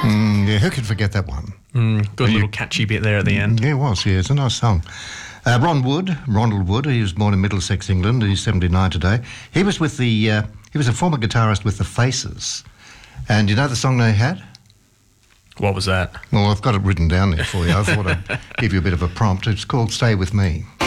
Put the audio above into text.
Yeah, who could forget that one? Good little catchy bit there at the end. Yeah, it was. Yeah, it's a nice song. Ronald Wood, he was born in Middlesex, England. He's 79 today. He was with he was a former guitarist with the Faces. And you know the song they had? What was that? Well, I've got it written down there for you. I thought I'd give you a bit of a prompt. It's called Stay With Me.